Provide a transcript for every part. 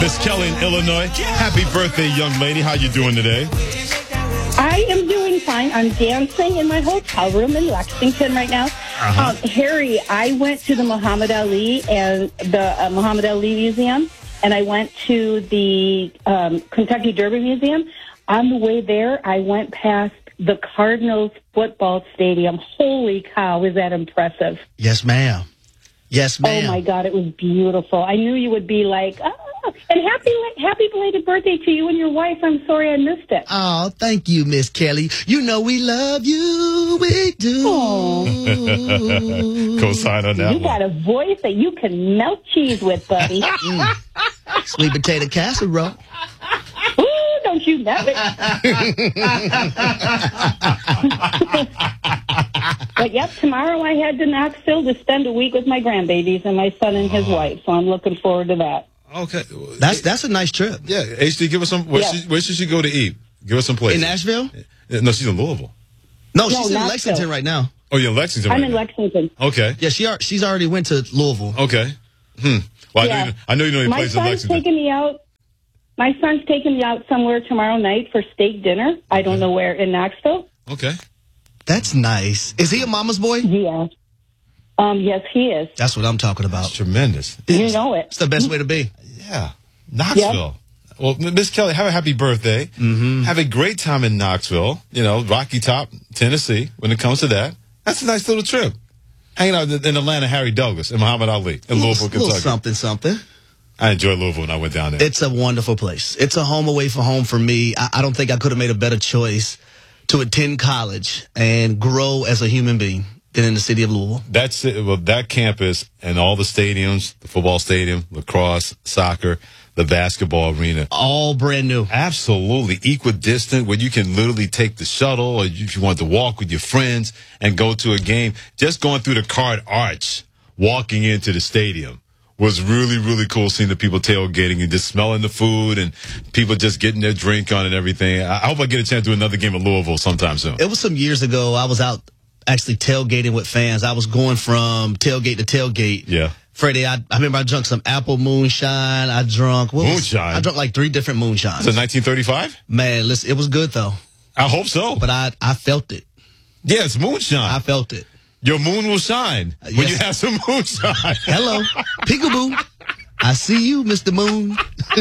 Miss Kelly in Illinois. Happy birthday, young lady. How you doing today? I am doing fine. I'm dancing in my hotel room in Lexington right now. Harry, I went to the Muhammad Ali and the Muhammad Ali Museum, and I went to the Kentucky Derby Museum. On the way there, I went past the Cardinals football stadium. Holy cow, is that impressive? Yes, ma'am. Yes, ma'am. Oh, my God, it was beautiful. I knew you would be like, and happy belated birthday to you and your wife. I'm sorry I missed it. Oh, thank you, Miss Kelly. You know we love you. We do. Co-sign on that You one. got a voice that you can melt cheese with, buddy. Sweet potato casserole. Ooh, don't you know it? But yep, tomorrow I head to Knoxville to spend a week with my grandbabies and my son and his wife. So I'm looking forward to that. Okay. That's a nice trip. Yeah, HD, give us some. Where should she go to eat? Give us some places. In Nashville? No, she's in Louisville. No, she's in Knoxville. Lexington right now. Oh, you're in Lexington I'm right in now. Lexington. Okay. Yeah, she's already went to Louisville. Okay. Well, Yeah. I know you know any My places in son's Lexington. taking me out. My son's taking me out somewhere tomorrow night for steak dinner. I don't know where, in Knoxville. Okay. That's nice. Is he a mama's boy? Yeah. Yes, he is. That's what I'm talking about. That's tremendous. You know it. It's the best way to be. Yeah. Knoxville. Well, Miss Kelly, have a happy birthday. Mm-hmm. Have a great time in Knoxville. You know, Rocky Top, Tennessee, when it comes to that. That's a nice little trip. Hanging out in Atlanta, Harry Douglas and Muhammad Ali in Louisville, Kentucky. Something. I enjoyed Louisville when I went down there. It's a wonderful place. It's a home away from home for me. I don't think I could have made a better choice to attend college and grow as a human being than in the city of Louisville. That's it. Well, that campus and all the stadiums, the football stadium, lacrosse, soccer, the basketball arena. All brand new. Absolutely equidistant, where you can literally take the shuttle, or if you want to walk with your friends and go to a game. Just going through the Card Arch, walking into the stadium was really, really cool, seeing the people tailgating and just smelling the food and people just getting their drink on and everything. I hope I get a chance to do another game of Louisville sometime soon. It was some years ago. I was out actually tailgating with fans. I was going from tailgate to tailgate. Yeah. Freddie, I remember I drank some apple moonshine. I drank like 3 different moonshines. Is it 1935? Man, listen, it was good though. I hope so. But I felt it. Yeah, it's moonshine. I felt it. Your moon will shine when you have some moonshine. Hello, peekaboo. I see you, Mr. Moon.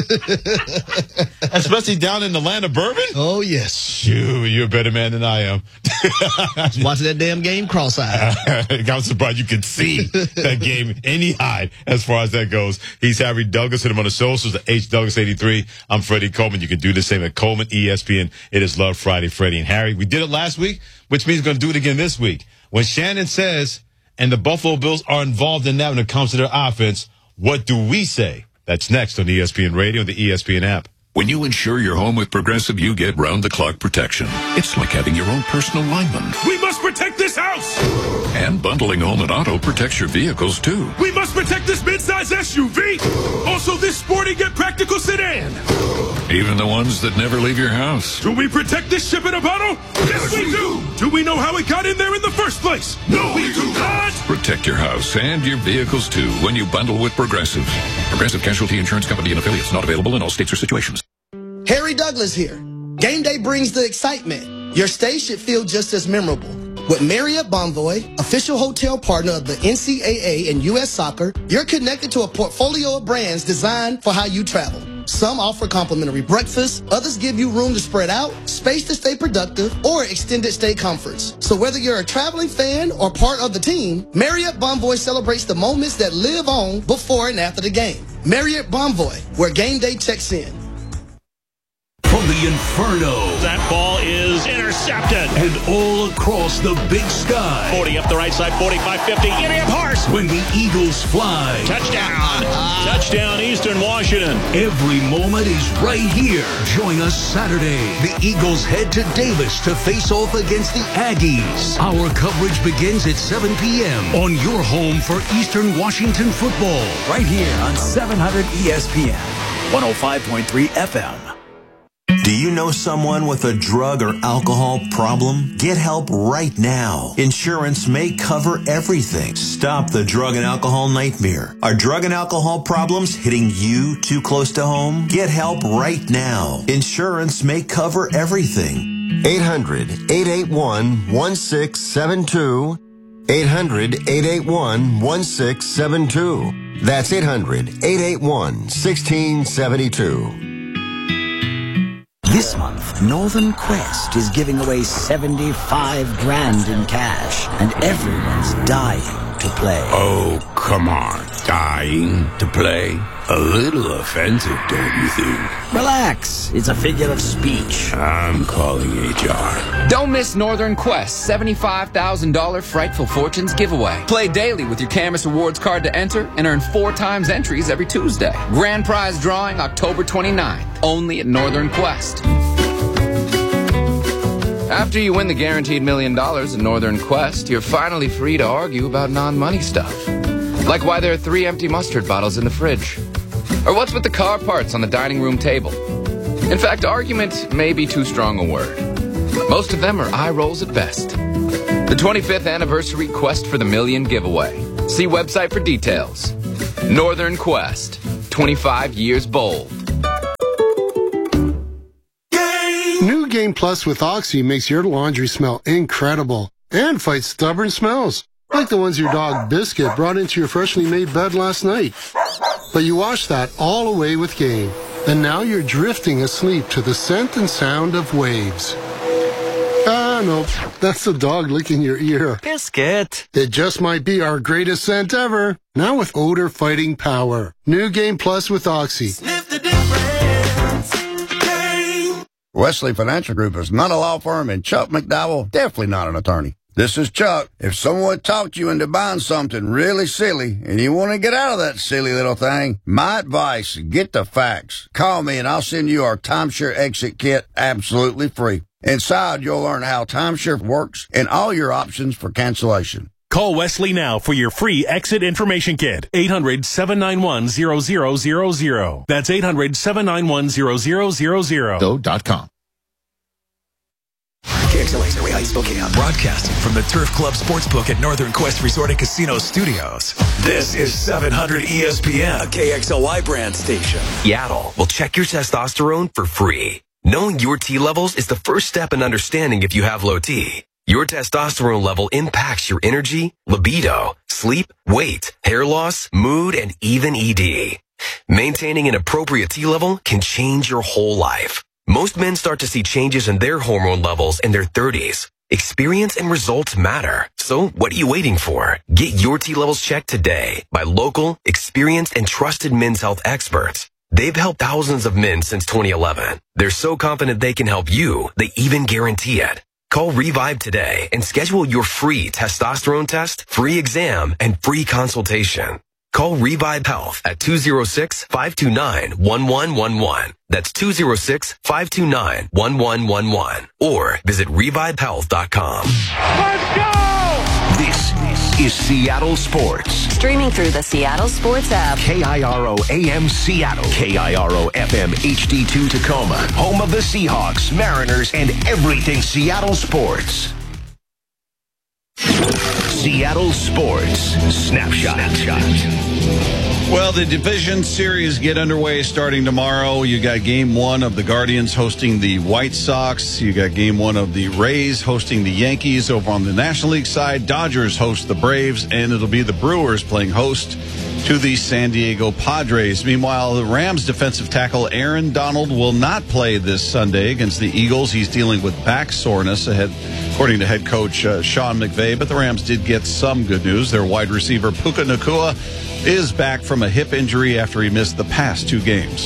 Especially down in the land of bourbon? Oh, yes. Shoot, you're a better man than I am. Watching that damn game cross-eyed. I'm surprised you could see that game any-eyed as far as that goes. He's Harry Douglas. Hit him on the socials at HDouglas83. I'm Freddie Coleman. You can do the same at Coleman ESPN. It is Love Friday, Freddie and Harry. We did it last week, which means we're going to do it again this week. When Shannon says, and the Buffalo Bills are involved in that when it comes to their offense, what do we say? That's next on ESPN Radio and the ESPN app. When you insure your home with Progressive, you get round-the-clock protection. It's like having your own personal lineman. We must protect this house! And bundling home and auto protects your vehicles, too. We must protect this midsize SUV! Also this sporty yet practical sedan! Even the ones that never leave your house. Do we protect this ship in a bottle? Yes, we do! Do we know how it got in there in the first place? No, we do not! Protect your house and your vehicles, too, when you bundle with Progressive. Progressive Casualty Insurance Company and affiliates, not available in all states or situations. Harry Douglas here. Game day brings the excitement. Your stay should feel just as memorable. With Marriott Bonvoy, official hotel partner of the NCAA and U.S. Soccer, you're connected to a portfolio of brands designed for how you travel. Some offer complimentary breakfast, others give you room to spread out, space to stay productive, or extended stay comforts. So whether you're a traveling fan or part of the team, Marriott Bonvoy celebrates the moments that live on before and after the game. Marriott Bonvoy, where game day checks in. From the Inferno. That ball is intercepted. And all across the big sky. 40 up the right side, 45, 50. Idiot horse. When the Eagles fly. Touchdown. Touchdown, Eastern Washington. Every moment is right here. Join us Saturday. The Eagles head to Davis to face off against the Aggies. Our coverage begins at 7 p.m. on your home for Eastern Washington football. Right here on 700 ESPN, 105.3 FM. Do you know someone with a drug or alcohol problem? Get help right now. Insurance may cover everything. Stop the drug and alcohol nightmare. Are drug and alcohol problems hitting you too close to home? Get help right now. Insurance may cover everything. 800-881-1672. 800-881-1672. That's 800-881-1672. This month, Northern Quest is giving away 75 grand in cash, and everyone's dying to play. Oh, come on. Dying to play? A little offensive, don't you think? Relax. It's a figure of speech. I'm calling HR. Don't miss Northern Quest $75,000 Frightful Fortunes giveaway. Play daily with your Camus Rewards card to enter and earn 4 times entries every Tuesday. Grand prize drawing October 29th, only at Northern Quest. After you win the guaranteed $1 million in Northern Quest, you're finally free to argue about non-money stuff. Like why there are 3 empty mustard bottles in the fridge. Or what's with the car parts on the dining room table. In fact, argument may be too strong a word. Most of them are eye rolls at best. The 25th anniversary Quest for the Million giveaway. See website for details. Northern Quest, 25 years bold. New Game Plus with Oxy makes your laundry smell incredible and fights stubborn smells, like the ones your dog Biscuit brought into your freshly made bed last night. But you washed that all away with Game, and now you're drifting asleep to the scent and sound of waves. Ah, no, that's the dog licking your ear. Biscuit. It just might be our greatest scent ever, now with odor-fighting power. New Game Plus with Oxy. Sniff the difference. Game. Wesley Financial Group is not a law firm, and Chuck McDowell definitely not an attorney. This is Chuck. If someone talked you into buying something really silly and you want to get out of that silly little thing, my advice, get the facts. Call me and I'll send you our timeshare exit kit absolutely free. Inside, you'll learn how timeshare works and all your options for cancellation. Call Wesley now for your free exit information kit. 800-791-0000. That's 800-791-0000. .com. KXLA's Area Heights, Spokane. Broadcasting from the Turf Club Sportsbook at Northern Quest Resort and Casino Studios. This is 700 ESPN, a KXLY brand station. Seattle will check your testosterone for free. Knowing your T levels is the first step in understanding if you have low T. Your testosterone level impacts your energy, libido, sleep, weight, hair loss, mood, and even ED. Maintaining an appropriate T level can change your whole life. Most men start to see changes in their hormone levels in their 30s. Experience and results matter. So what are you waiting for? Get your T levels checked today by local, experienced, and trusted men's health experts. They've helped thousands of men since 2011. They're so confident they can help you, they even guarantee it. Call Revive today and schedule your free testosterone test, free exam, and free consultation. Call Revive Health at 206-529-1111. That's 206-529-1111. Or visit revivehealth.com. Let's go! This is Seattle Sports. Streaming through the Seattle Sports app. KIRO AM Seattle. KIRO FM HD2 Tacoma. Home of the Seahawks, Mariners, and everything Seattle sports. Seattle Sports Snapshot. Well, the division series get underway starting tomorrow. You got game 1 of the Guardians hosting the White Sox. You got game 1 of the Rays hosting the Yankees. Over on the National League side, Dodgers host the Braves, and it'll be the Brewers playing host to the San Diego Padres. Meanwhile, the Rams defensive tackle Aaron Donald will not play this Sunday against the Eagles. He's dealing with back soreness according to head coach Sean McVay. But the Rams did get some good news. Their wide receiver Puka Nacua is back from a hip injury after he missed the past 2 games.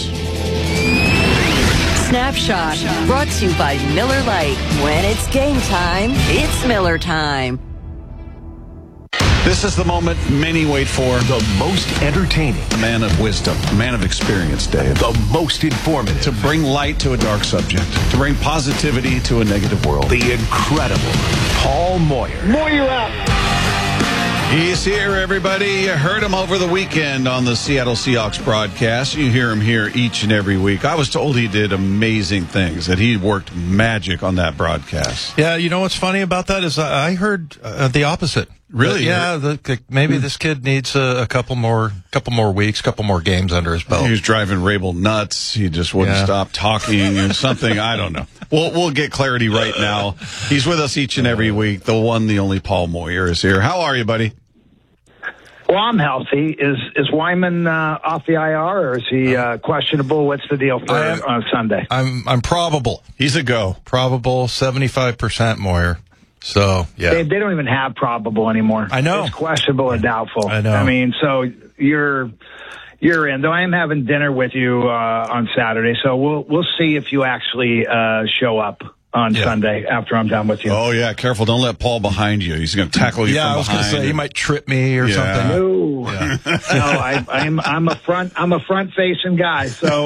Snapshot brought to you by Miller Lite. When it's game time, it's Miller time. This is the moment many wait for. The most entertaining. A man of wisdom. A man of experience, Dave. The most informative. To bring light to a dark subject. To bring positivity to a negative world. The incredible Paul Moyer. Moyer out. He's here, everybody. You heard him over the weekend on the Seattle Seahawks broadcast. You hear him here each and every week. I was told he did amazing things, that he worked magic on that broadcast. Yeah, you know what's funny about that is I heard the opposite. Really? Maybe this kid needs a couple more weeks, couple more games under his belt. He was driving Rabel nuts. He just wouldn't stop talking or something. I don't know. We'll get clarity right now. He's with us each and every week. The one, the only Paul Moyer is here. How are you, buddy? Well, I'm healthy. Is Wyman off the IR, or is he questionable? What's the deal for Sunday? I'm probable. He's a go. Probable, 75% Moyer. So, yeah. They don't even have probable anymore. I know. It's questionable or doubtful. I know. I mean, so you're in. Though I am having dinner with you on Saturday, so we'll see if you actually show up on Sunday after I'm done with you. Oh, yeah. Careful. Don't let Paul behind you. He's going to tackle you from behind. Yeah, I was going to say, he might trip me or something. No. Yeah. No, I'm a front-facing guy, so...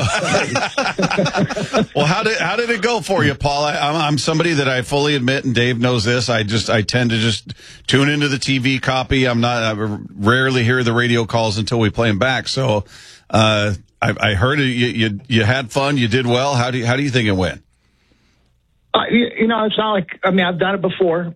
Well, how did it go for you, Paul? I'm somebody that I fully admit, and Dave knows this, I tend to just tune into the TV copy. I rarely hear the radio calls until we play them back, so I heard you had fun, you did well. How do you think it went? It's not like, I've done it before.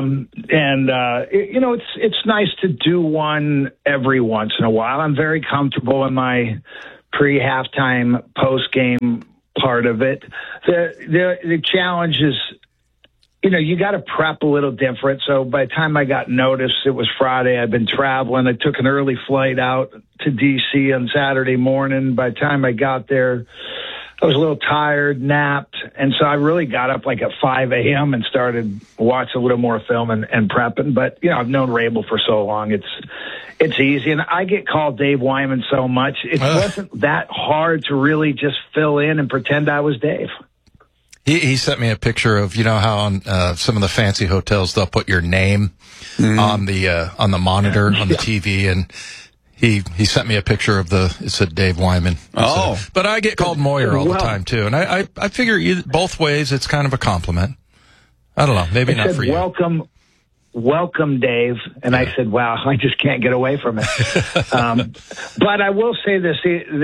It's nice to do one every once in a while. I'm very comfortable in my pre-halftime, post-game part of it. The challenge is, you got to prep a little different. So by the time I got notice, it was Friday. I'd been traveling. I took an early flight out to D.C. on Saturday morning. By the time I got there, I was a little tired, napped, and so I really got up like at 5 a.m. and started watching a little more film and prepping. But, I've known Rabel for so long. It's easy. And I get called Dave Wyman so much. It wasn't that hard to really just fill in and pretend I was Dave. He sent me a picture of, how on some of the fancy hotels they'll put your name on the monitor on the TV, and he sent me a picture of it said Dave Wyman. Oh. But I get called Moyer all the time, too. And I figure both ways it's kind of a compliment. I don't know. Maybe not for you. Welcome, Dave. And I said, wow, I just can't get away from it. But I will say this.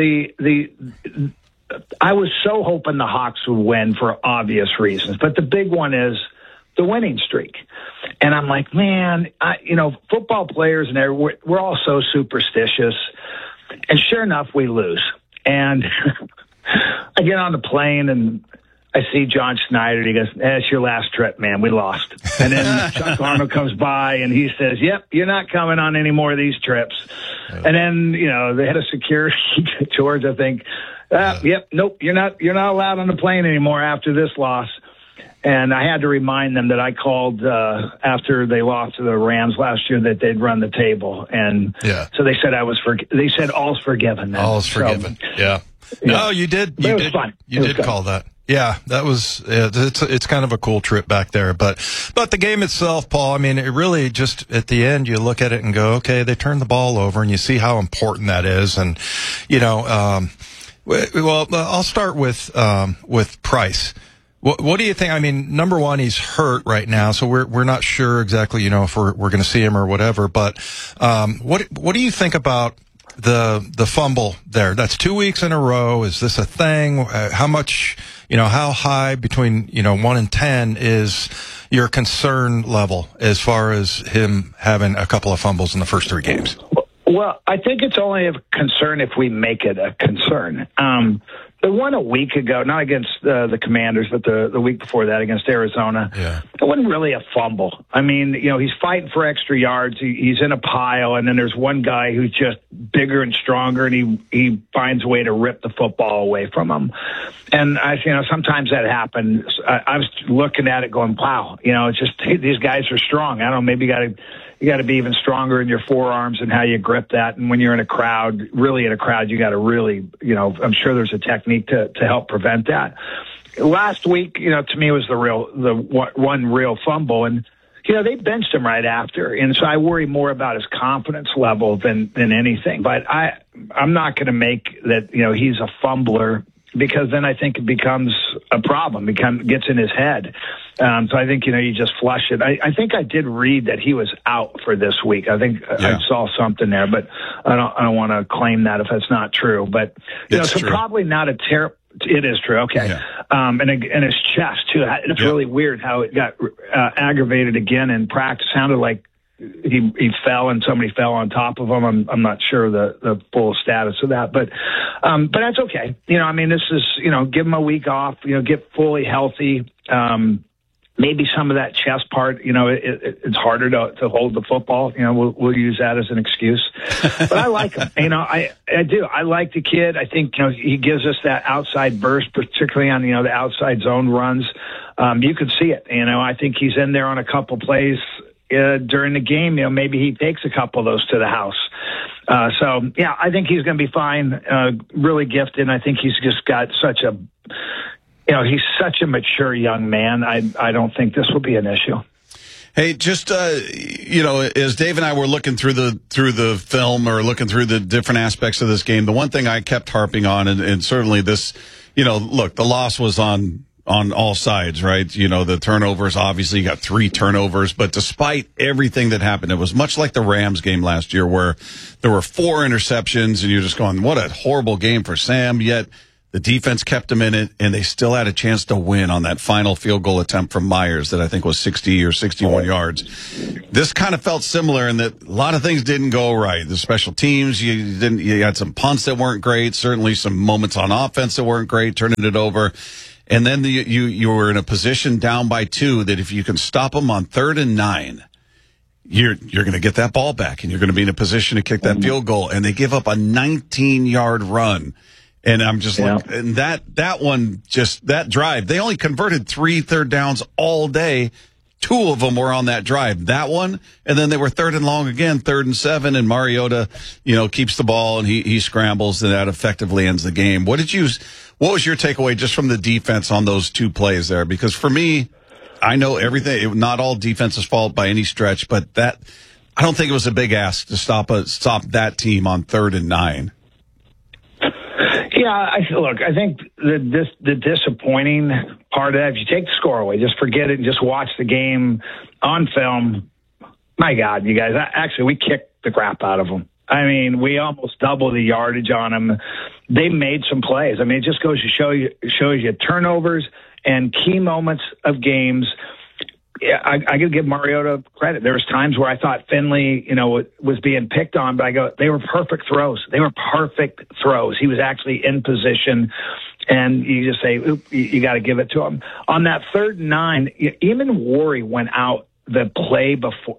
I was so hoping the Hawks would win for obvious reasons. But the big one is the winning streak. And I'm like, man, football players and we're all so superstitious. And sure enough, we lose. And I get on the plane and I see John Schneider. He goes, it's your last trip, man. We lost. And then Chuck Arnold comes by and he says, yep, you're not coming on any more of these trips. And then, the head of security, George, I think, yep, nope, you're not allowed on the plane anymore after this loss. And I had to remind them that I called after they lost to the Rams last year that they'd run the table, and so they said they said all's forgiven. Then. All's forgiven. Yeah. No, you did. It was fun. You did call that. Yeah, that was. It's kind of a cool trip back there, but the game itself, Paul. It really just at the end you look at it and go, okay, they turned the ball over, and you see how important that is, and well, I'll start with Price. What do you think? Number one, he's hurt right now, so we're not sure exactly, if we're going to see him or whatever. But what do you think about the fumble there? That's 2 weeks in a row. Is this a thing? How much? How high between 1 and 10 is your concern level as far as him having a couple of fumbles in the first 3 games? Well, I think it's only a concern if we make it a concern. The one a week ago, not against the Commanders, but the week before that against Arizona, it wasn't really a fumble. He's fighting for extra yards. He's in a pile, and then there's one guy who's just bigger and stronger, and he finds a way to rip the football away from him. And sometimes that happens. I was looking at it going, wow, it's just these guys are strong. I don't know, maybe you got to be even stronger in your forearms and how you grip that. And when you're in a crowd, you got to really, I'm sure there's a technique to help prevent that. Last week, to me was the one real fumble, and they benched him right after, and so I worry more about his confidence level than anything. But I'm not going to make that he's a fumbler, because then I think it becomes a problem, gets in his head. So I think, you just flush it. I think I did read that he was out for this week. I think I saw something there, but I don't want to claim that if that's not true. But, so probably not a terrible. It is true. Okay. Yeah. And his chest too. It's really weird how it got aggravated again in practice. Sounded like he fell and somebody fell on top of him. I'm not sure the full status of that, but that's okay. This is, give him a week off, get fully healthy. Maybe some of that chest part, it's harder to hold the football. We'll use that as an excuse. But I like him. I do. I like the kid. I think, he gives us that outside burst, particularly on, the outside zone runs. You could see it. I think he's in there on a couple plays during the game. Maybe he takes a couple of those to the house. I think he's going to be fine. Really gifted. And I think he's just got such a... he's such a mature young man. I don't think this will be an issue. Hey, just as Dave and I were looking through the film or looking through the different aspects of this game, the one thing I kept harping on, and certainly this, look, the loss was on all sides, right? The turnovers, obviously you got 3 turnovers, but despite everything that happened, it was much like the Rams game last year where there were 4 interceptions and you're just going, what a horrible game for Sam, yet the defense kept them in it, and they still had a chance to win on that final field goal attempt from Myers that I think was 60 or 61 yards. This kind of felt similar in that a lot of things didn't go right. The special teams, you had some punts that weren't great, certainly some moments on offense that weren't great, turning it over. And then you were in a position down by 2 that if you can stop them on 3rd and 9, you're going to get that ball back, and you're going to be in a position to kick that field goal. And they give up a 19-yard run. And I'm just like, and that one, just that drive, they only converted 3 third downs all day. 2 of them were on that drive. That one, and then they were 3rd and long again, 3rd and 7, and Mariota, keeps the ball and he scrambles, and that effectively ends the game. What was your takeaway just from the defense on those 2 plays there? Because for me, I know everything, not all defense's fault by any stretch, but I don't think it was a big ask to stop that team on 3rd and 9. Yeah, I think the disappointing part of that, if you take the score away, just forget it and just watch the game on film. My God, you guys, we kicked the crap out of them. We almost doubled the yardage on them. They made some plays. It just goes to shows you turnovers and key moments of games. Yeah, I got to give Mariota credit. There was times where I thought Finley, was being picked on, but they were perfect throws. They were perfect throws. He was actually in position, and you just say, you got to give it to him. On that 3rd and 9, even Worry went out the play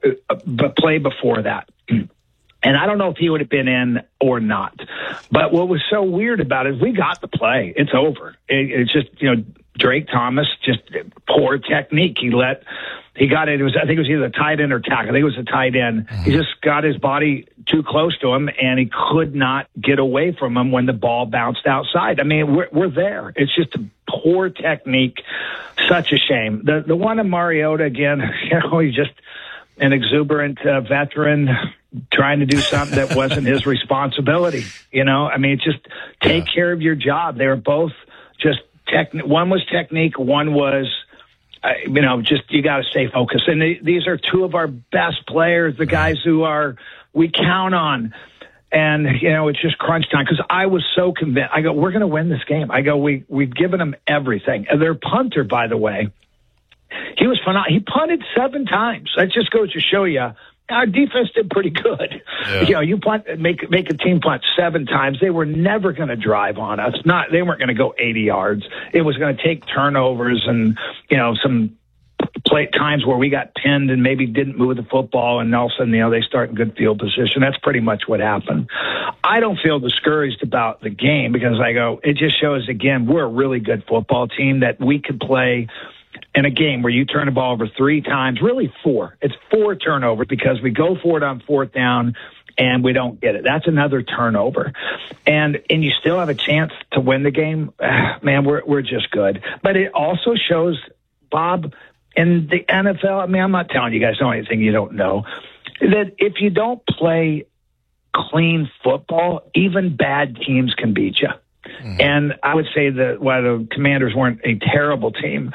before that. And I don't know if he would have been in or not. But what was so weird about it is we got the play. It's over. It's just, Drake Thomas, just poor technique. He got it. I think it was either a tight end or tackle. I think it was a tight end. He just got his body too close to him, and he could not get away from him when the ball bounced outside. We're there. It's just a poor technique. Such a shame. The one in Mariota, again, he's just an exuberant veteran trying to do something that wasn't his responsibility. Just take care of your job. They were both just one was technique, one was, just you got to stay focused. And these are 2 of our best players, the guys who we count on. And, it's just crunch time because I was so convinced. I go, we're going to win this game. I go, we've given them everything. And their punter, by the way, he was phenomenal. He punted 7 times. That just goes to show you our defense did pretty good. Yeah. You make a team punt 7 times. They were never going to drive on us. They weren't going to go 80 yards. It was going to take turnovers and some times where we got pinned and maybe didn't move the football, and all of a sudden they start in good field position. That's pretty much what happened. I don't feel discouraged about the game because it just shows again we're a really good football team that we could play in a game where you turn the ball over 3 times, really 4. It's 4 turnovers because we go for it on 4th down and we don't get it. That's another turnover. And you still have a chance to win the game. Man, we're just good. But it also shows, Bob, in the NFL, I'm not telling you guys anything you don't know, that if you don't play clean football, even bad teams can beat you. And I would say that while the Commanders weren't a terrible team,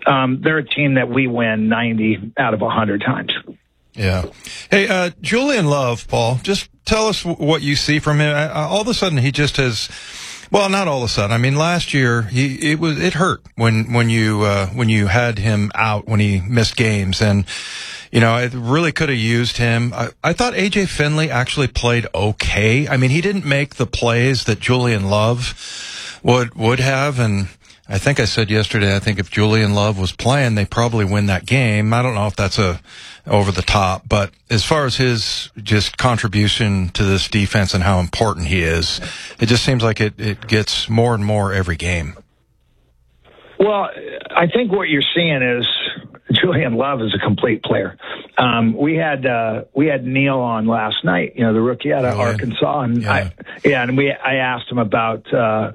they're a team that we win 90 out of 100 times. Yeah. Hey, Julian Love, Paul, just tell us what you see from him. All of a sudden, he just has. Well, not all of a sudden. I mean, last year it hurt when you had him out, when he missed games, and it really could have used him. I thought AJ Finley actually played okay. I mean, he didn't make the plays that Julian Love would have, and I think I said yesterday, I think if Julian Love was playing, they probably win that game. I don't know if that's over the top, but as far as his just contribution to this defense and how important he is, it just seems like it gets more and more every game. Well, I think what you're seeing is Julian Love is a complete player. We had Neil on last night, the rookie out of Arkansas, and I asked him about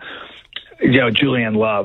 Julian Love.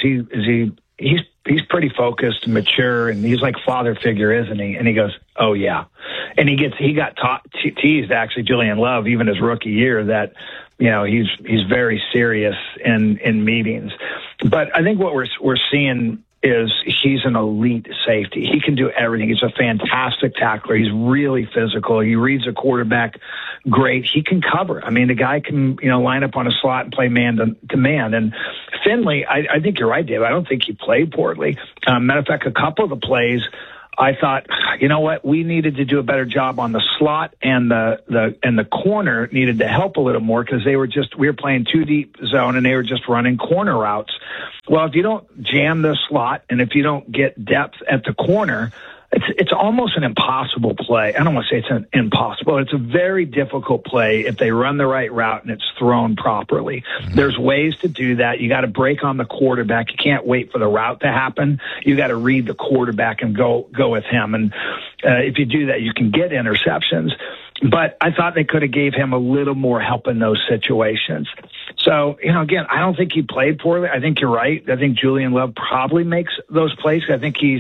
He's pretty focused and mature, and he's like father figure, isn't he? And he goes, oh yeah. And he got teased, actually, Julian Love, even his rookie year, that he's very serious in meetings. But I think what we're seeing is he's an elite safety. He can do everything. He's a fantastic tackler. He's really physical. He reads a quarterback great. He can cover. I mean, the guy can, line up on a slot and play man to man. And Finley, I think you're right, Dave. I don't think he played poorly. Matter of fact, a couple of the plays, I thought, you know what, we needed to do a better job on the slot, and the corner needed to help a little more, because we were playing too deep zone and they were just running corner routes. Well, if you don't jam the slot and if you don't get depth at the corner, it's almost an impossible play. I don't want to say it's an impossible. It's a very difficult play if they run the right route and it's thrown properly. Mm-hmm. There's ways to do that. You got to break on the quarterback. You can't wait for the route to happen. You got to read the quarterback and go with him. And if you do that, you can get interceptions. But I thought they could have gave him a little more help in those situations. So, again, I don't think he played poorly. I think you're right. I think Julian Love probably makes those plays. I think he's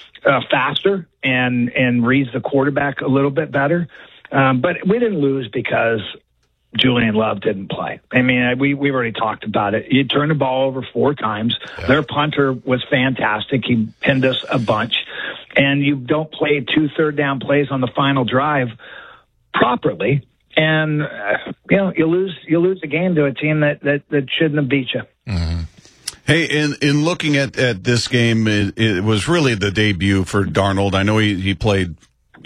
faster and reads the quarterback a little bit better. But we didn't lose because Julian Love didn't play. I mean, we've already talked about it. You turned the ball over 4 times. Yeah. Their punter was fantastic. He pinned us a bunch. And you don't play 2 third-down plays on the final drive properly, and you lose the game to a team that shouldn't have beat you. Mm-hmm. Hey, in looking at this game, it was really the debut for Darnold. I know he played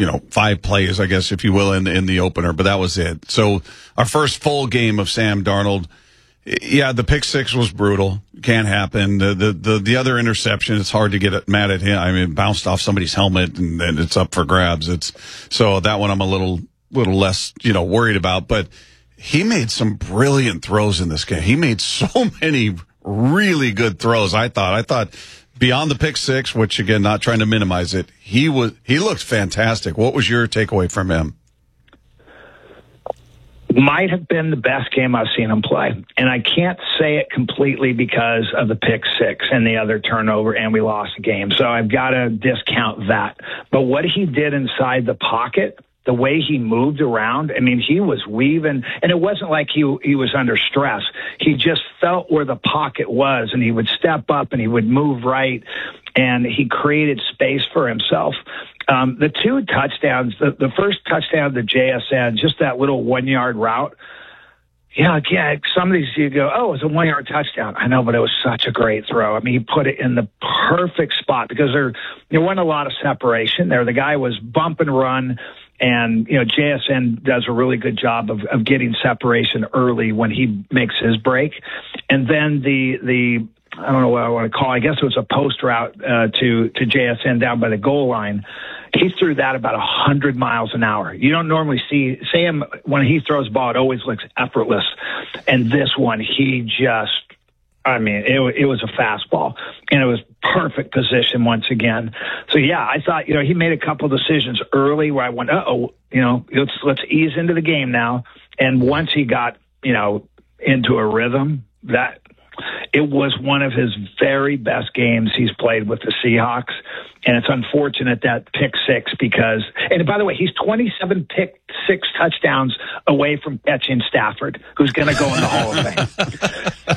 5 plays, I guess, if you will, in the opener, but that was it. So our first full game of Sam Darnold. Yeah, the pick 6 was brutal. Can't happen. The other interception, it's hard to get mad at him. I mean, it bounced off somebody's helmet and it's up for grabs. So that one I'm a little less, worried about, but he made some brilliant throws in this game. He made so many really good throws. I thought beyond the pick 6, which again, not trying to minimize it, he looked fantastic. What was your takeaway from him? Might have been the best game I've seen him play. And I can't say it completely because of the pick 6 and the other turnover, and we lost the game. So I've got to discount that. But what he did inside the pocket, the way he moved around, I mean, he was weaving, and it wasn't like he was under stress. He just felt where the pocket was, and he would step up and he would move right, and he created space for himself. The 2 touchdowns, the first touchdown to JSN, just that little 1-yard route. Yeah, some of these you go, oh, it's a 1-yard touchdown. I know, but it was such a great throw. I mean, he put it in the perfect spot because there wasn't a lot of separation there. The guy was bump and run, and JSN does a really good job of getting separation early when he makes his break. And then the I don't know what I want to call it. I guess it was a post route to JSN down by the goal line. He threw that about 100 miles an hour. You don't normally see Sam, when he throws the ball, it always looks effortless. And this one, he just, it was a fastball, and it was perfect position once again. So yeah, I thought, he made a couple decisions early where I went, let's ease into the game now. And once he got, into a rhythm, that it was one of his very best games he's played with the Seahawks. And it's unfortunate that pick 6 because, and by the way, he's 27 pick 6 touchdowns away from catching Stafford, who's going to go in the Hall of Fame.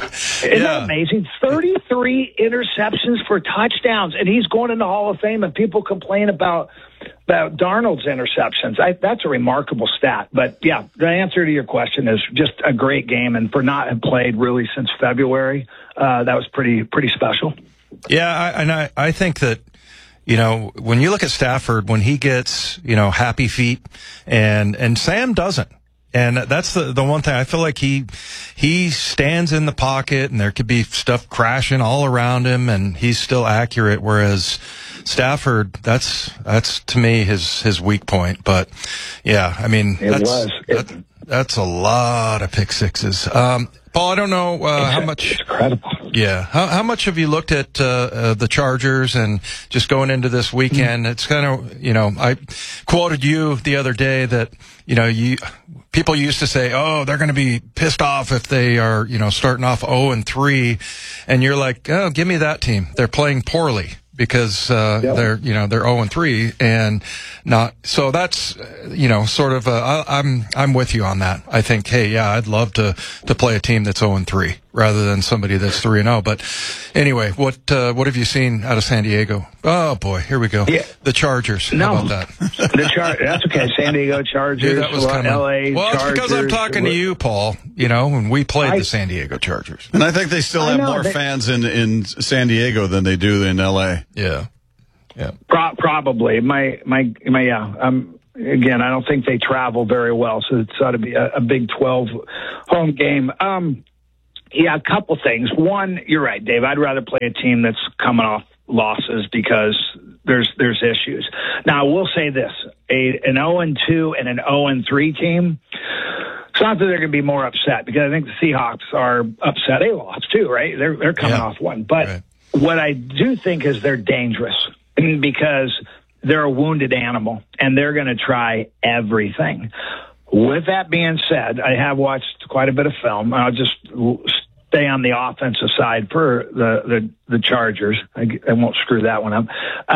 Isn't that amazing? 33 interceptions for touchdowns, and he's going in the Hall of Fame, and people complain about Darnold's interceptions. That's a remarkable stat. But, yeah, the answer to your question is just a great game, and for not have played really since February, that was pretty special. Yeah, I think that, you know, when you look at Stafford, when he gets, you know, happy feet, and Sam doesn't. And that's the one thing. I feel like he stands in the pocket, and there could be stuff crashing all around him, and he's still accurate. Whereas Stafford, that's to me his weak point. But yeah, I mean, that's a lot of pick sixes. Paul, I don't know how much. It's incredible. Yeah, how much have you looked at the Chargers and just going into this weekend? It's kind of, you know, I quoted you the other day that, you know, people used to say, oh, they're going to be pissed off if they are, you know, starting off 0-3, and you're like, oh, give me that team. They're playing poorly because they're 0-3 and not. So that's, you know, sort of. I'm with you on that. I think, hey, yeah, I'd love to play a team that's 0-3 rather than somebody that's 3-0. But anyway, what have you seen out of San Diego? Oh boy, here we go. Yeah. The Chargers. How about that? That's okay. San Diego Chargers. That was kind of LA. Well, Chargers. It's because I'm talking to you, Paul. You know, when we played the San Diego Chargers, and I think they still have more fans in San Diego than they do in LA. Yeah. Probably. Again, I don't think they travel very well, so it's ought to be a Big 12 home game. Yeah, a couple things. One, you're right, Dave. I'd rather play a team that's coming off losses because there's issues. Now, I will say this: an 0-2 and an 0-3 team. It's not that they're going to be more upset because I think the Seahawks are upset. They lost too, right? They're coming off one, but what I do think is they're dangerous because they're a wounded animal and they're going to try everything. With that being said, I have watched quite a bit of film. I'll just stay on the offensive side for the Chargers. I won't screw that one up.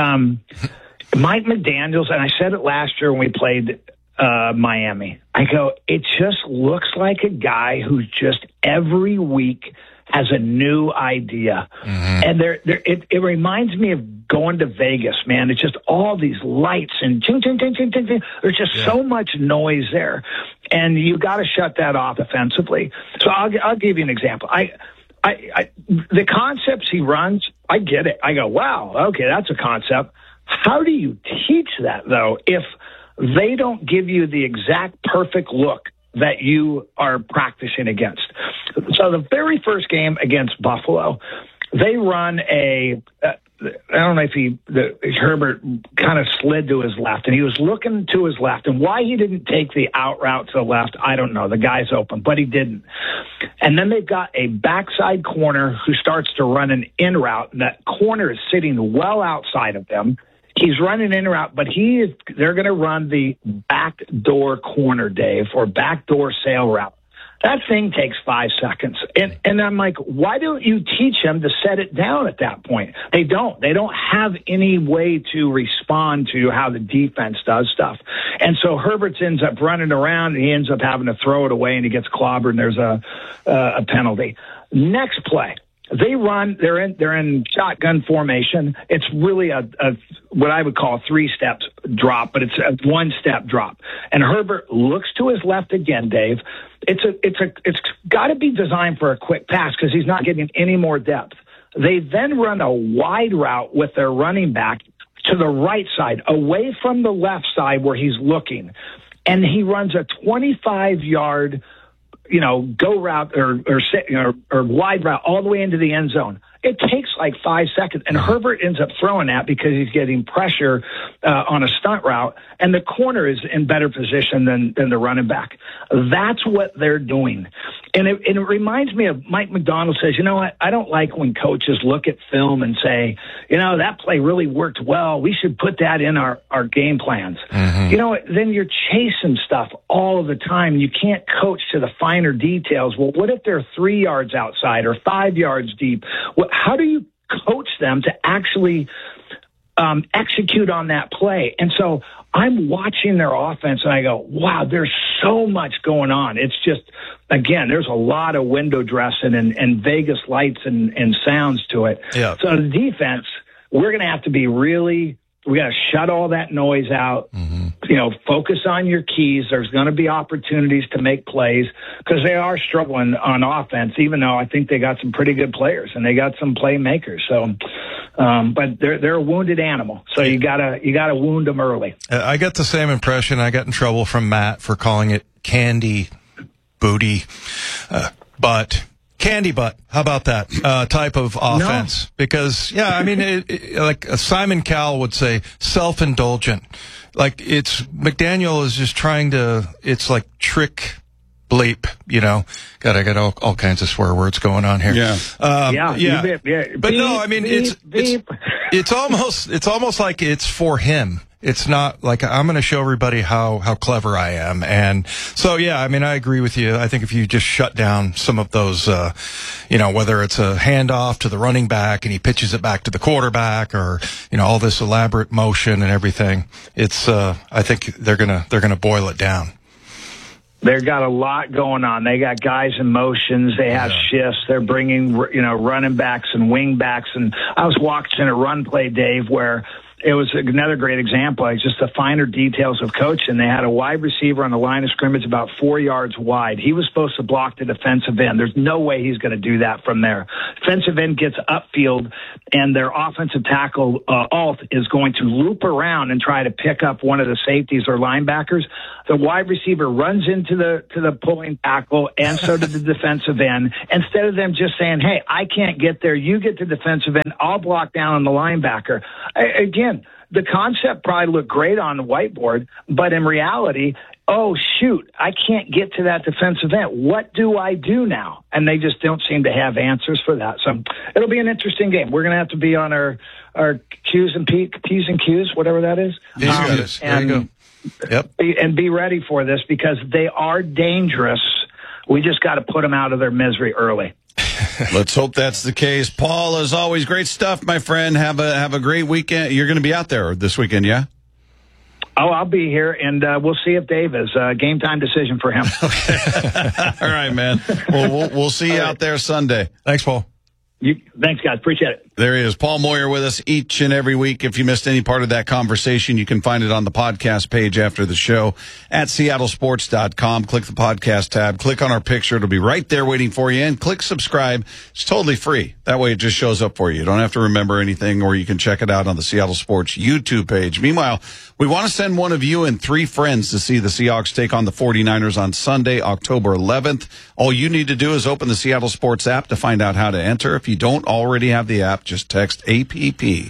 Mike McDaniels, and I said it last year when we played Miami. I go, it just looks like a guy who's just every week has a new idea. And it reminds me of going to Vegas, man. It's just all these lights and ting, ting, ting, ting, ting, ting. There's just so much noise there. And you got to shut that off offensively. So I'll give you an example. The concepts he runs, I get it. I go, wow, okay, that's a concept. How do you teach that, though, if they don't give you the exact perfect look that you are practicing against? So the very first game against Buffalo, they run I don't know if Herbert kind of slid to his left, and he was looking to his left. And why he didn't take the out route to the left, I don't know. The guy's open, but he didn't. And then they've got a backside corner who starts to run an in route. And that corner is sitting well outside of them. He's running in route, but they're going to run the backdoor corner, Dave, or backdoor sail route. That thing takes 5 seconds. And I'm like, why don't you teach them to set it down at that point? They don't. They don't have any way to respond to how the defense does stuff. And so Herbert ends up running around, and he ends up having to throw it away, and he gets clobbered, and there's a penalty. Next play. They run. They're in shotgun formation. It's really a what I would call a 3-step drop, but it's a 1-step drop. And Herbert looks to his left again, Dave. It's got to be designed for a quick pass because he's not getting any more depth. They then run a wide route with their running back to the right side, away from the left side where he's looking, and he runs a 25-yard. Go route or wide route all the way into the end zone. It takes like 5 seconds, and Herbert ends up throwing that because he's getting pressure on a stunt route, and the corner is in better position than the running back. That's what they're doing. And it reminds me of Mike McDonald says, you know what, I don't like when coaches look at film and say, that play really worked well. We should put that in our game plans. Then you're chasing stuff all of the time. You can't coach to the finer details. Well, what if they're 3 yards outside or 5 yards deep? How do you coach them to actually execute on that play. And so I'm watching their offense and I go, wow, there's so much going on. It's just, again, there's a lot of window dressing and Vegas lights and sounds to it. Yeah. So the defense, we're going to have to be we got to shut all that noise out, focus on your keys. There's going to be opportunities to make plays because they are struggling on offense, even though I think they got some pretty good players and they got some playmakers. So, but they're a wounded animal. So you gotta wound them early. I got the same impression. I got in trouble from Matt for calling it candy booty, but candy butt. How about that type of offense? No. Because I mean, like Simon Cowell would say, self-indulgent. Like McDaniel is just trying to. It's like trick. Bleep, God, I got all kinds of swear words going on here. Yeah. But no, I mean, it's almost like it's for him. It's not like I'm going to show everybody how clever I am. And so, I mean, I agree with you. I think if you just shut down some of those, whether it's a handoff to the running back and he pitches it back to the quarterback or, all this elaborate motion and everything, it's, I think they're going to boil it down. They've got a lot going on. They got guys in motions. They have shifts. They're bringing, running backs and wing backs. And I was watching a run play, Dave, where it was another great example. It's just the finer details of coaching. They had a wide receiver on the line of scrimmage about 4 yards wide. He was supposed to block the defensive end. There's no way he's going to do that from there. Defensive end gets upfield, and their offensive tackle, Alt, is going to loop around and try to pick up one of the safeties or linebackers. The wide receiver runs into the pulling tackle, and so did the defensive end. Instead of them just saying, hey, I can't get there, you get to defensive end, I'll block down on the linebacker. Again, the concept probably looked great on the whiteboard, but in reality, oh, shoot, I can't get to that defensive end. What do I do now? And they just don't seem to have answers for that. So it'll be an interesting game. We're going to have to be on our Q's and P's and Q's, whatever that is. Yes, there you go. Yep. And be ready for this because they are dangerous. We just got to put them out of their misery early. Let's hope that's the case. Paul, as always, great stuff, my friend. Have a great weekend. You're going to be out there this weekend, yeah? Oh, I'll be here, and we'll see if Dave is a game time decision for him. All right, man. Well, we'll see you out there Sunday. Thanks, Paul. Thanks, guys. Appreciate it. There he is, Paul Moyer, with us each and every week. If you missed any part of that conversation, you can find it on the podcast page after the show at seattlesports.com. Click the podcast tab. Click on our picture. It'll be right there waiting for you. And click subscribe. It's totally free. That way it just shows up for you. You don't have to remember anything, or you can check it out on the Seattle Sports YouTube page. Meanwhile, we want to send one of you and 3 friends to see the Seahawks take on the 49ers on Sunday, October 11th. All you need to do is open the Seattle Sports app to find out how to enter. If you don't already have the app, just text APP to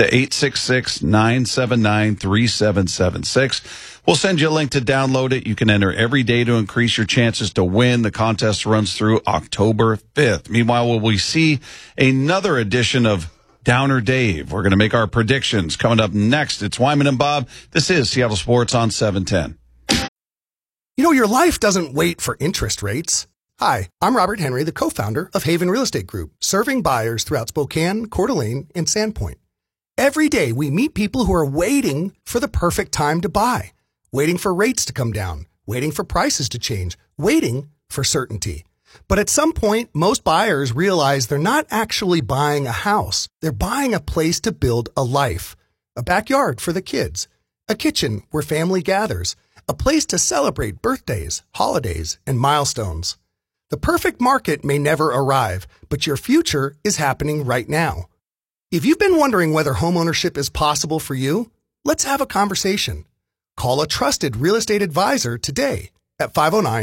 866-979-3776. We'll send you a link to download it. You can enter every day to increase your chances to win. The contest runs through October 5th. Meanwhile, will we see another edition of Downer Dave? We're going to make our predictions. Coming up next, it's Wyman and Bob. This is Seattle Sports on 710. Your life doesn't wait for interest rates. Hi, I'm Robert Henry, the co-founder of Haven Real Estate Group, serving buyers throughout Spokane, Coeur d'Alene, and Sandpoint. Every day, we meet people who are waiting for the perfect time to buy, waiting for rates to come down, waiting for prices to change, waiting for certainty. But at some point, most buyers realize they're not actually buying a house. They're buying a place to build a life, a backyard for the kids, a kitchen where family gathers, a place to celebrate birthdays, holidays, and milestones. The perfect market may never arrive, but your future is happening right now. If you've been wondering whether homeownership is possible for you, let's have a conversation. Call a trusted real estate advisor today at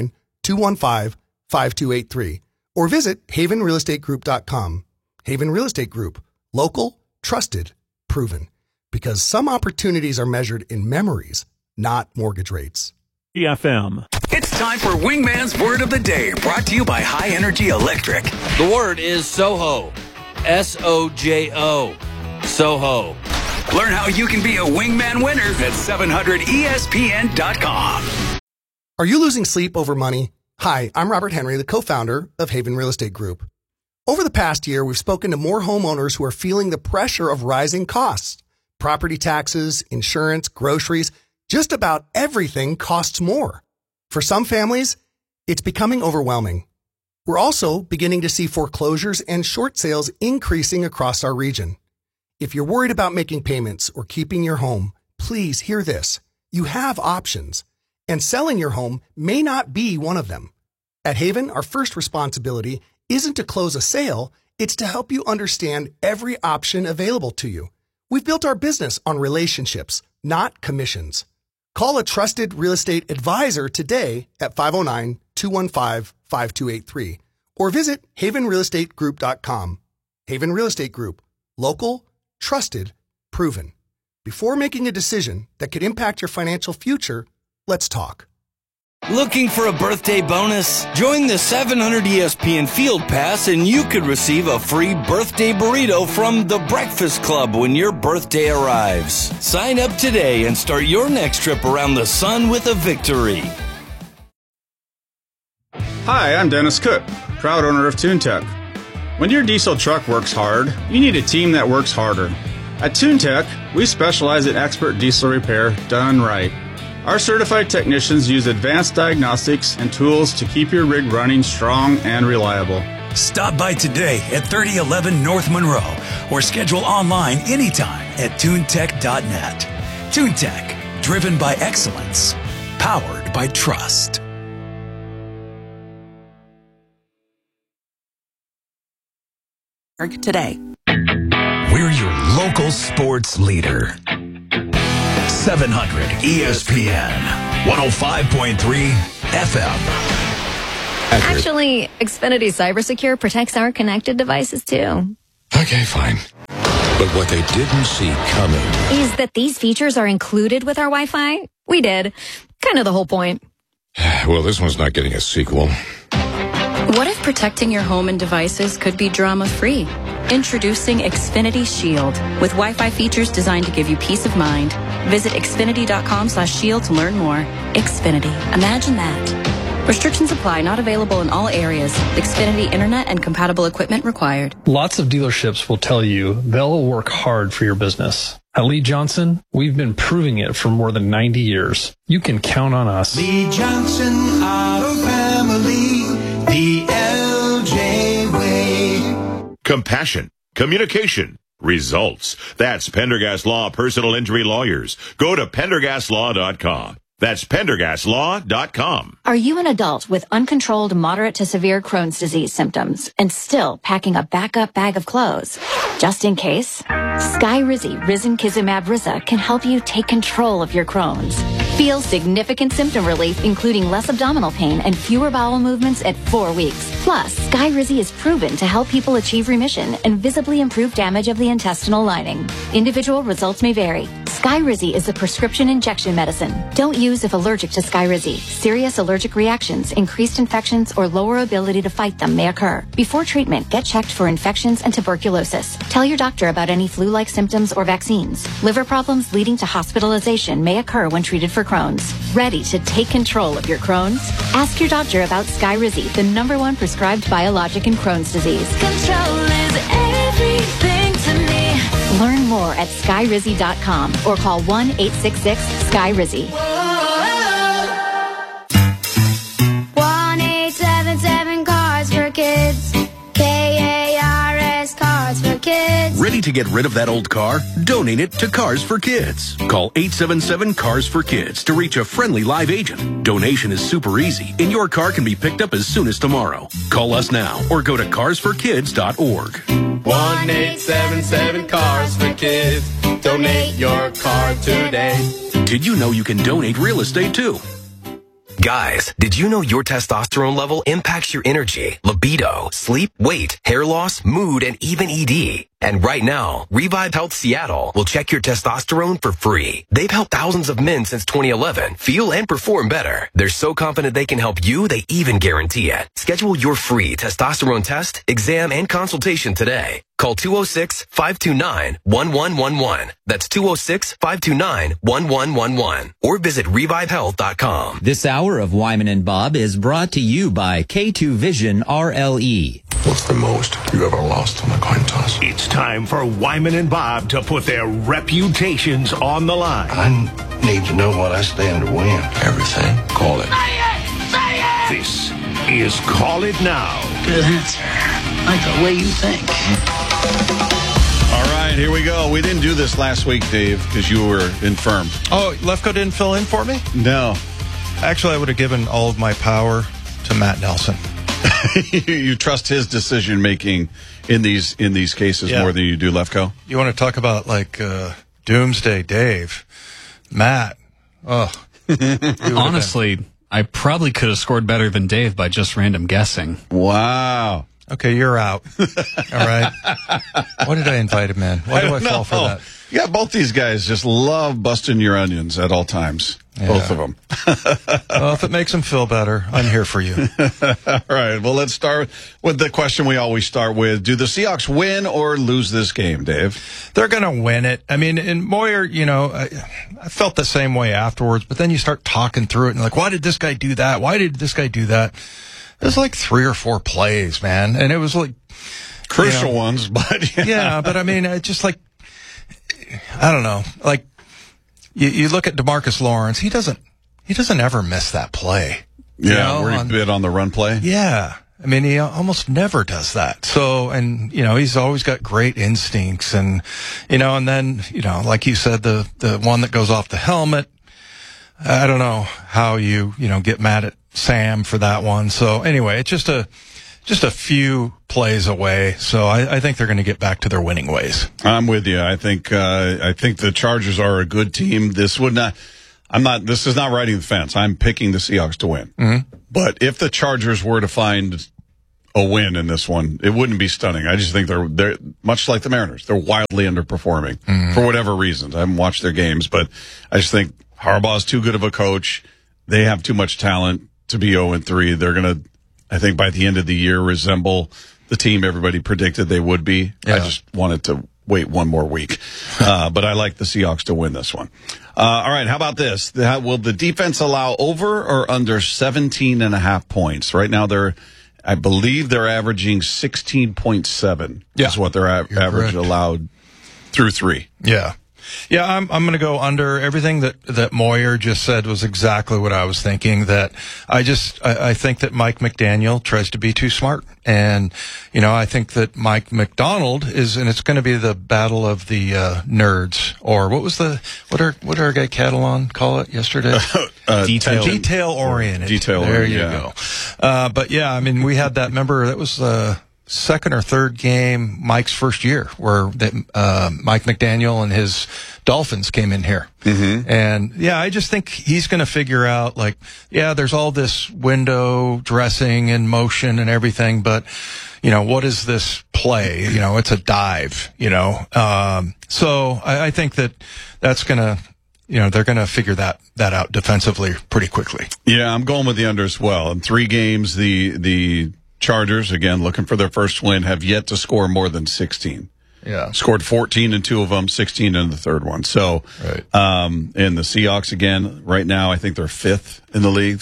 509-215-5283 or visit havenrealestategroup.com. Haven Real Estate Group. Local, trusted, proven. Because some opportunities are measured in memories, not mortgage rates. EFM. It's time for Wingman's Word of the Day, brought to you by High Energy Electric. The word is Soho. S-O-J-O. Soho. Learn how you can be a Wingman winner at 700ESPN.com. Are you losing sleep over money? Hi, I'm Robert Henry, the co-founder of Haven Real Estate Group. Over the past year, we've spoken to more homeowners who are feeling the pressure of rising costs. Property taxes, insurance, groceries, just about everything costs more. For some families, it's becoming overwhelming. We're also beginning to see foreclosures and short sales increasing across our region. If you're worried about making payments or keeping your home, please hear this. You have options, and selling your home may not be one of them. At Haven, our first responsibility isn't to close a sale, it's to help you understand every option available to you. We've built our business on relationships, not commissions. Call a trusted real estate advisor today at 509-215-5283 or visit havenrealestategroup.com. Haven Real Estate Group. Local, trusted, proven. Before making a decision that could impact your financial future, let's talk. Looking for a birthday bonus? Join the 700 ESPN Field Pass and you could receive a free birthday burrito from The Breakfast Club when your birthday arrives. Sign up today and start your next trip around the sun with a victory. Hi, I'm Dennis Cook, proud owner of TuneTech. When your diesel truck works hard, you need a team that works harder. At TuneTech, we specialize in expert diesel repair done right. Our certified technicians use advanced diagnostics and tools to keep your rig running strong and reliable. Stop by today at 3011 North Monroe or schedule online anytime at TuneTech.net. TuneTech, driven by excellence, powered by trust. Today. We're your local sports leader. 700 ESPN 105.3 FM. Actually, Xfinity CyberSecure protects our connected devices too. Okay, fine. But what they didn't see coming is that these features are included with our Wi-Fi. We did. Kind of the whole point. Well, this one's not getting a sequel. What if protecting your home and devices could be drama-free? Introducing Xfinity Shield with Wi-Fi features designed to give you peace of mind. Visit Xfinity.com/shield to learn more. Xfinity. Imagine that. Restrictions apply. Not available in all areas. Xfinity Internet and compatible equipment required. Lots of dealerships will tell you they'll work hard for your business. At Lee Johnson, we've been proving it for more than 90 years. You can count on us. Lee Johnson Auto Family, the LJ way. Compassion, communication, results. That's Pendergast Law Personal Injury Lawyers. Go to PendergastLaw.com. That's PendergastLaw.com. Are you an adult with uncontrolled moderate to severe Crohn's disease symptoms and still packing a backup bag of clothes? Just in case, Skyrizi Risankizumab Riza can help you take control of your Crohn's. Feel significant symptom relief, including less abdominal pain and fewer bowel movements at 4 weeks. Plus, Skyrizi is proven to help people achieve remission and visibly improve damage of the intestinal lining. Individual results may vary. Skyrizi is a prescription injection medicine. Don't use if allergic to Skyrizi. Serious allergic reactions, increased infections, or lower ability to fight them may occur. Before treatment, get checked for infections and tuberculosis. Tell your doctor about any flu-like symptoms or vaccines. Liver problems leading to hospitalization may occur when treated for Crohn's. Ready to take control of your Crohn's? Ask your doctor about Skyrizi, the #1 prescribed biologic in Crohn's disease. Control is everything to me. Learn more at Skyrizi.com or call 1-866-SKYRIZI. 1-877 Cars for Kids. KARS Cars for Kids. Ready to get rid of that old car? Donate it to Cars for Kids. Call 877 Cars for Kids to reach a friendly live agent. Donation is super easy, and your car can be picked up as soon as tomorrow. Call us now or go to carsforkids.org. 1-877 Cars for Kids. Donate your car today. Did you know you can donate real estate too? Guys, did you know your testosterone level impacts your energy, libido, sleep, weight, hair loss, mood, and even ED? And right now, Revive Health Seattle will check your testosterone for free. They've helped thousands of men since 2011 feel and perform better. They're so confident they can help you, they even guarantee it. Schedule your free testosterone test, exam, and consultation today. Call 206-529-1111. That's 206-529-1111. Or visit revivehealth.com. This hour of Wyman and Bob is brought to you by K2 Vision RLE. What's the most you ever lost on a coin toss? It's time for Wyman and Bob to put their reputations on the line. I need to know what I stand to win. Everything. Call it. Say it! This is Call It Now. Good answer. Like the way you think. All right, here we go. We didn't do this last week, Dave, because you were infirm. Oh, Lefko didn't fill in for me? No. Actually, I would have given all of my power to Matt Nelson. You trust his decision-making in these cases more than you do Lefko? You want to talk about, like, Doomsday Dave. Matt. Oh. Honestly, I probably could have scored better than Dave by just random guessing. Wow. Okay, you're out. All right. Why did I invite him in? Why do I fall for that? Yeah, both these guys just love busting your onions at all times. Yeah. Both of them. Well, if it makes them feel better, I'm here for you. All right. Well, let's start with the question we always start with. Do the Seahawks win or lose this game, Dave? They're going to win it. I mean, in Moyer, you know, I felt the same way afterwards, but then you start talking through it and like, why did this guy do that? Why did this guy do that? It was like 3 or 4 plays, man. And it was like crucial ones, but yeah, but I mean, it just like, I don't know, like you look at DeMarcus Lawrence, he doesn't ever miss that play. Yeah, where he bid on the run play. Yeah. I mean, he almost never does that. So, and, you know, he's always got great instincts and, you know, and then, you know, like you said, the one that goes off the helmet, I don't know how you get mad at Sam for that one. So anyway, it's just a few plays away. So I think they're going to get back to their winning ways. I'm with you. I think the Chargers are a good team. This is not riding the fence. I'm picking the Seahawks to win. Mm-hmm. But if the Chargers were to find a win in this one, it wouldn't be stunning. I just think they're much like the Mariners. They're wildly underperforming for whatever reasons. I haven't watched their games, but I just think Harbaugh's too good of a coach. They have too much talent to be 0-3. They're going to, I think, by the end of the year, resemble the team everybody predicted they would be. Yeah. I just wanted to wait one more week. But I like the Seahawks to win this one. All right, how about this? Will the defense allow over or under 17.5 points? Right now, I believe they're averaging 16.7 is what their average allowed through 3. Yeah. Yeah, I'm going to go under. Everything that Moyer just said was exactly what I was thinking. That I think that Mike McDaniel tries to be too smart. And, you know, I think that Mike McDonald and it's going to be the battle of the nerds. Or what did our guy Catalan call it yesterday? Detail oriented. There you go. But yeah, I mean, we had that, remember, that was second or third game, Mike's first year, where Mike McDaniel and his Dolphins came in here. Mm-hmm. And yeah, I just think he's going to figure out, like, yeah, there's all this window dressing and motion and everything, but, you know, what is this play? You know, it's a dive, you know. So I think that's going to, you know, they're going to figure that out defensively pretty quickly. Yeah, I'm going with the under as well. In 3 games, the Chargers, again, looking for their first win, have yet to score more than 16. Yeah. Scored 14 in 2 of them, 16 in the third one. So, right. And the Seahawks, again, right now, I think they're 5th in the league.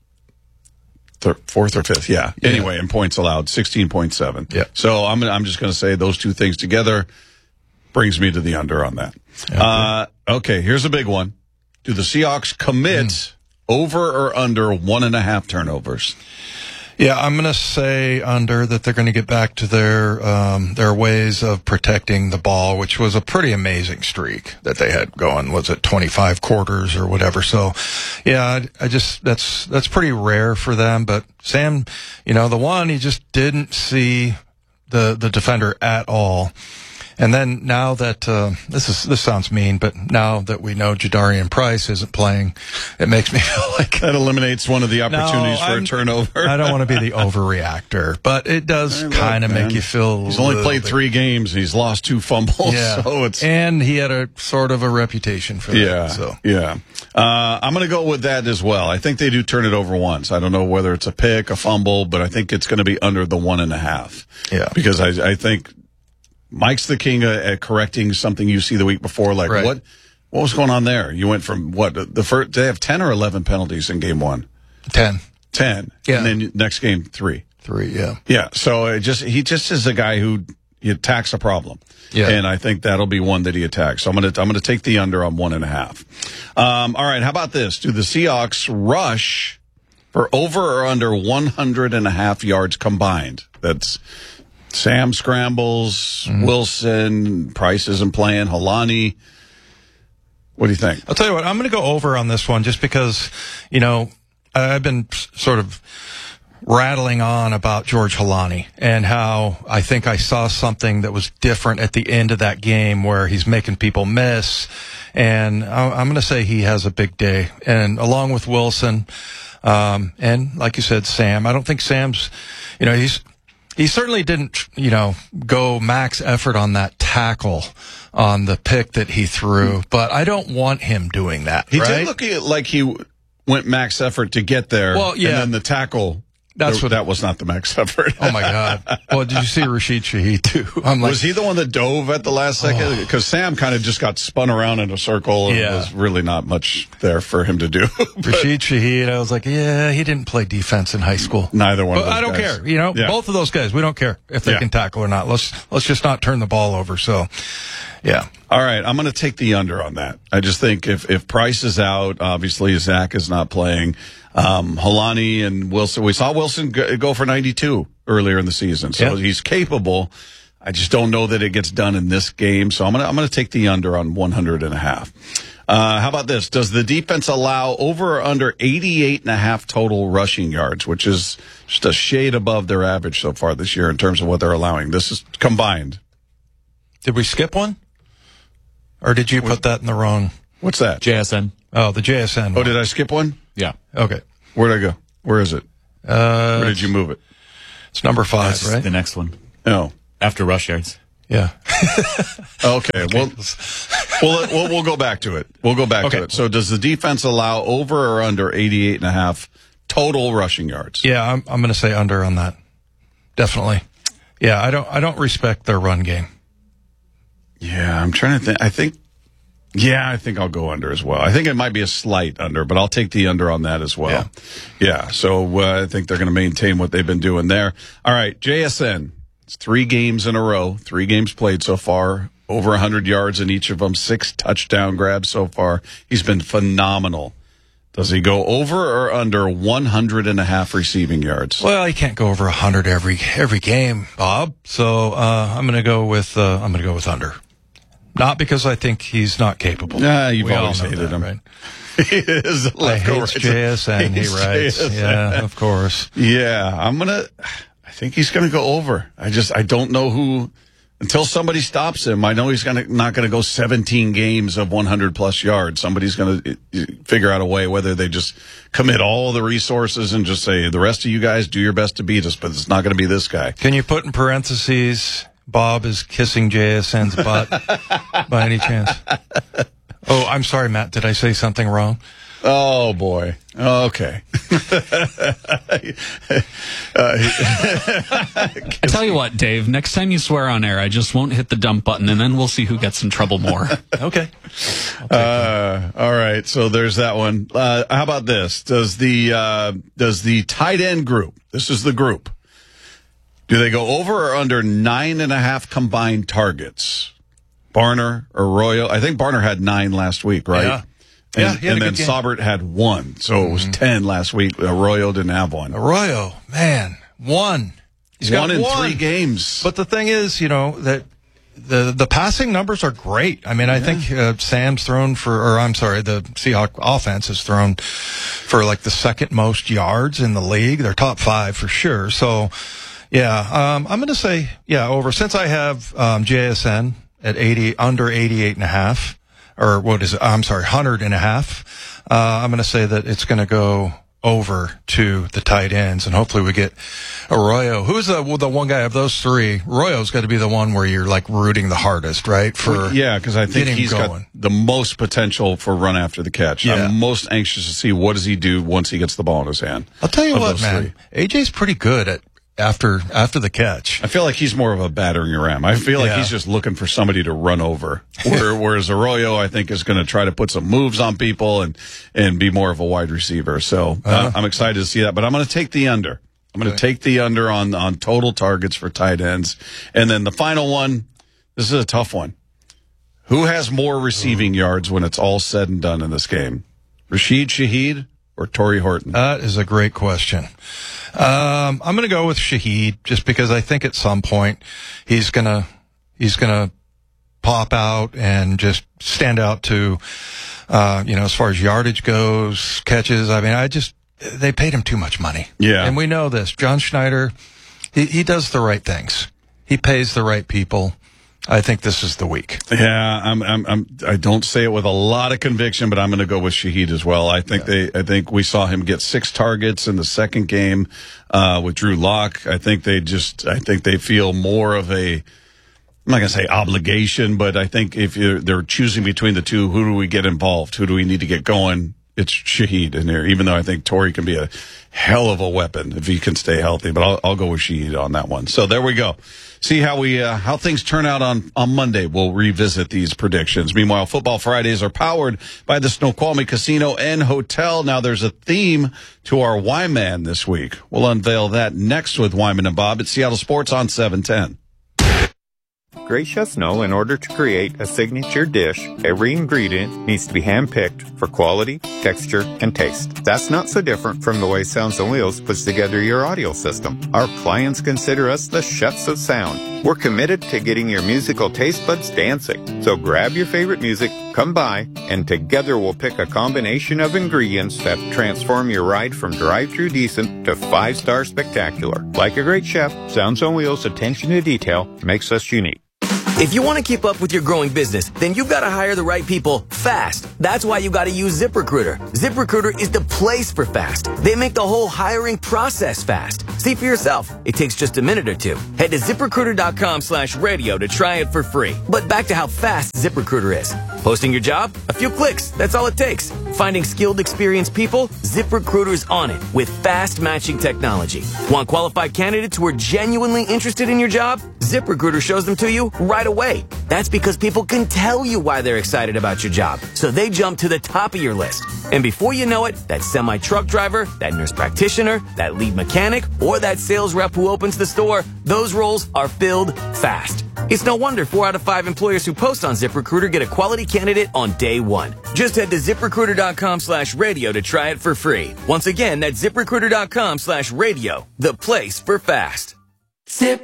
4th or 5th, yeah. Anyway, in points allowed, 16.7. Yeah. So I'm just going to say those 2 things together brings me to the under on that. Okay, here's a big one. Do the Seahawks commit over or under 1.5 turnovers? Yeah, I'm going to say under, that they're going to get back to their ways of protecting the ball, which was a pretty amazing streak that they had going. Was it 25 quarters or whatever? So, yeah, that's pretty rare for them. But Sam, you know, he just didn't see the defender at all. And then now that this sounds mean, but now that we know Jadarian Price isn't playing, it makes me feel like that eliminates one of the opportunities for a turnover. I don't want to be the overreactor, but it does kind of make you feel. He's only played 3 games. He's lost 2 fumbles. Yeah. So and he had a sort of a reputation for that. Yeah. So. Yeah. I'm going to go with that as well. I think they do turn it over once. I don't know whether it's a pick, a fumble, but I think it's going to be under the 1.5. Yeah. Because I think Mike's the king at correcting something you see the week before. Like, right. What was going on there? You went from the first, they have 10 or 11 penalties in game 1? 10. 10. Yeah. And then next game, 3. 3, yeah. Yeah. So he just is a guy who He attacks a problem. Yeah. And I think that'll be one that he attacks. So I'm gonna take the under on 1.5. All right, how about this? Do the Seahawks rush for over or under 100.5 yards combined? That's Sam scrambles, Wilson, Price isn't playing, Holani. What do you think? I'll tell you what, I'm going to go over on this one just because, I've been sort of rattling on about George Holani and how I think I saw something that was different at the end of that game where he's making people miss. And I'm going to say he has a big day. And along with Wilson, and like you said, Sam, I don't think Sam's, he certainly didn't, go max effort on that tackle on the pick that he threw, but I don't want him doing that. He did look like he went max effort to get there. Well, yeah. And then the tackle, that was not the max effort. Oh my God. Well, did you see Rashid Shaheed too? Was he the one that dove at the last second? Because Sam kind of just got spun around in a circle and was really not much there for him to do. Rashid Shaheed, I was like, yeah, he didn't play defense in high school. Neither one of those I don't guys. care. Both of those guys, we don't care if they can tackle or not. Let's just not turn the ball over. So, yeah. All right, I'm going to take the under on that. I just think if Price is out, obviously Zach is not playing. Holani and Wilson, we saw Wilson go for 92 earlier in the season, so he's capable. I just don't know that it gets done in this game, so I'm gonna take the under on 100.5. How about this? Does the defense allow over or under 88.5 total rushing yards, which is just a shade above their average so far this year in terms of what they're allowing? This is combined. Did we skip one? Or did you put that in the wrong? What's that? JSN. Oh, the JSN one. Oh, did I skip one? Yeah. Okay. Where'd I go? Where is it? Where did you move it? It's number 5, right? The next one. Oh. After rush yards. Yeah. Okay. We'll go back to it. We'll go back to it. So does the defense allow over or under 88.5 total rushing yards? Yeah, I'm going to say under on that. Definitely. Yeah, I don't respect their run game. Yeah, I'm trying to think. I think I'll go under as well. I think it might be a slight under, but I'll take the under on that as well. Yeah. So I think they're going to maintain what they've been doing there. All right, JSN. It's 3 games in a row, 3 games played so far, over 100 yards in each of them, 6 touchdown grabs so far. He's been phenomenal. Does he go over or under 100.5 receiving yards? Well, he can't go over 100 every game, Bob. So I'm going to go with under. Not because I think he's not capable. Yeah, you've always hated him. Right? He is I hate JSN, he writes. JSN. Yeah, of course. Yeah, I think he's going to go over. I don't know who, until somebody stops him. I know he's not going to go 17 games of 100-plus yards. Somebody's going to figure out a way, whether they just commit all the resources and just say, the rest of you guys do your best to beat us, but it's not going to be this guy. Can you put in parentheses, Bob is kissing JSN's butt by any chance? Oh, I'm sorry, Matt. Did I say something wrong? Oh, boy. Okay. I tell you what, Dave, next time you swear on air, I just won't hit the dump button, and then we'll see who gets in trouble more. Okay. All right. So there's that one. How about this? Does the tight end group, this is the group, do they go over or under 9.5 combined targets? Barner, Arroyo. I think Barner had 9 last week, right? Yeah. And then Saubert had 1. So it was 10 last week. Arroyo didn't have 1. Arroyo, man, 1. He's got 1 in 3 games. But the thing is, that the passing numbers are great. I mean, I think Sam's thrown the Seahawk offense has thrown for like the second most yards in the league. They're top 5 for sure. So, I'm going to say, over. Since I have JSN at under 88.5, or 100.5, I'm going to say that it's going to go over to the tight ends, and hopefully we get Arroyo. Who's the one guy of those 3? Arroyo's got to be the one where you're like rooting the hardest, right? Because I think he's got the most potential for run after the catch. Yeah. I'm most anxious to see what does he do once he gets the ball in his hand. I'll tell you what, man. AJ's pretty good at after the catch. I feel like he's more of a battering ram. I feel like he's just looking for somebody to run over. Whereas Arroyo, I think, is going to try to put some moves on people and be more of a wide receiver. So I'm excited to see that. But I'm going to take the under I'm going to take the under on total targets for tight ends. And then the final one, this is a tough one. Who has more receiving yards when it's all said and done in this game? Rashid Shaheed or Torrey Horton? That is a great question. I'm going to go with Shaheed just because I think at some point he's going to pop out and just stand out to, as far as yardage goes, catches. I mean, they paid him too much money. Yeah. And we know this. John Schneider, he does the right things. He pays the right people. I think this is the week. Yeah, I don't say it with a lot of conviction, but I'm going to go with Shaheed as well. I think we saw him get 6 targets in the second game with Drew Lock. I think they feel more of a, I'm not going to say obligation, but I think if they're choosing between the two, who do we get involved? Who do we need to get going? It's Shaheed in there, even though I think Torrey can be a hell of a weapon if he can stay healthy. But I'll go with Shaheed on that one. So there we go. See how things turn out on Monday. We'll revisit these predictions. Meanwhile, Football Fridays are powered by the Snoqualmie Casino and Hotel. Now there's a theme to our Wyman this week. We'll unveil that next with Wyman and Bob at Seattle Sports on 710. Great chefs know in order to create a signature dish, every ingredient needs to be handpicked for quality, texture, and taste. That's not so different from the way Sounds on Wheels puts together your audio system. Our clients consider us the chefs of sound. We're committed to getting your musical taste buds dancing. So grab your favorite music, come by, and together we'll pick a combination of ingredients that transform your ride from drive-thru decent to 5-star spectacular. Like a great chef, Sounds on Wheels' attention to detail makes us unique. If you want to keep up with your growing business, then you've got to hire the right people fast. That's why you got to use ZipRecruiter. ZipRecruiter is the place for fast. They make the whole hiring process fast. See for yourself. It takes just a minute or two. Head to ZipRecruiter.com/radio to try it for free. But back to how fast ZipRecruiter is. Posting your job? A few clicks. That's all it takes. Finding skilled, experienced people? ZipRecruiter's on it with fast matching technology. Want qualified candidates who are genuinely interested in your job? ZipRecruiter shows them to you right away. That's because people can tell you why they're excited about your job, so they jump to the top of your list. And before you know it, that semi-truck driver, that nurse practitioner, that lead mechanic, or that sales rep who opens the store, those roles are filled fast. It's no wonder 4 out of 5 employers who post on ZipRecruiter get a quality candidate on day one. Just head to ZipRecruiter.com/radio to try it for free. Once again, that's ZipRecruiter.com/radio, the place for fast. Zip